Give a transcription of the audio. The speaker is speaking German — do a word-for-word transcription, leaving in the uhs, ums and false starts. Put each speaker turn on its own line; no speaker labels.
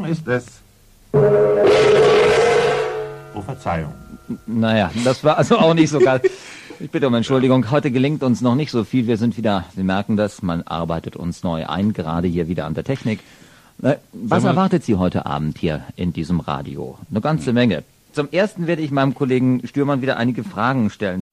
Morgen ist es... Oh, Verzeihung.
Naja, das war also auch nicht so geil. Ich bitte um Entschuldigung, heute gelingt uns noch nicht so viel. Wir sind wieder, Sie merken das, man arbeitet uns neu ein, gerade hier wieder an der Technik. Was erwartet Sie heute Abend hier in diesem Radio? Eine ganze Menge. Zum Ersten werde ich meinem Kollegen Stürmann wieder einige Fragen stellen.